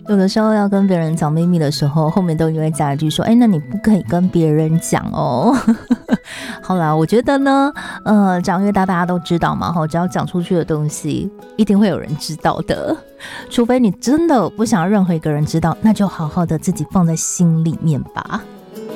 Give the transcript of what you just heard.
有的时候要跟别人讲秘密的时候，后面都因为加一句说，那你不可以跟别人讲哦。好啦，我觉得呢，长越大大家都知道嘛，只要讲出去的东西，一定会有人知道的。除非你真的不想让任何一个人知道，那就好好的自己放在心里面吧。